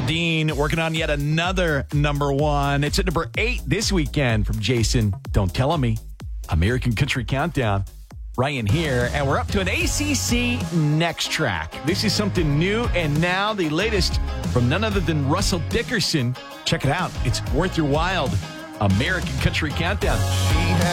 Dean working on yet another number one. It's at number 8 this weekend from Jason. Don't Tell Me. American Country Countdown. Ryan here, and we're up to an ACC Next Track. This is something new, and now the latest from none other than Russell Dickerson. Check it out. It's worth your while. American Country Countdown.